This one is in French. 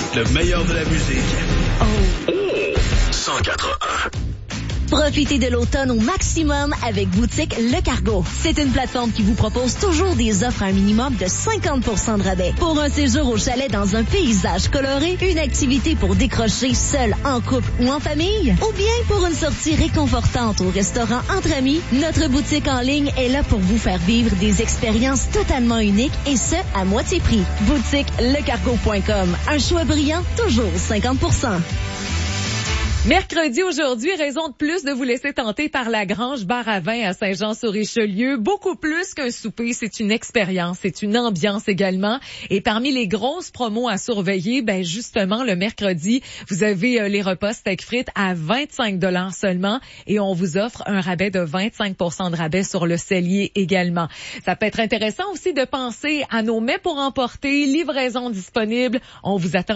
Le meilleur de la musique. Oh. 104.1. Profitez de l'automne au maximum avec Boutique Le Cargo. C'est une plateforme qui vous propose toujours des offres à un minimum de 50% de rabais. Pour un séjour au chalet dans un paysage coloré, une activité pour décrocher seul, en couple ou en famille, ou bien pour une sortie réconfortante au restaurant entre amis, notre boutique en ligne est là pour vous faire vivre des expériences totalement uniques et ce, à moitié prix. BoutiqueLecargo.com. Un choix brillant, toujours 50%. Mercredi aujourd'hui, raison de plus de vous laisser tenter par la Grange Bar à Vin à Saint-Jean-sur-Richelieu. Beaucoup plus qu'un souper, c'est une expérience, c'est une ambiance également. Et parmi les grosses promos à surveiller, ben justement, le mercredi, vous avez les repas steak frites à 25 $ seulement et on vous offre un rabais de 25% de rabais sur le cellier également. Ça peut être intéressant aussi de penser à nos mets pour emporter, livraison disponible. On vous attend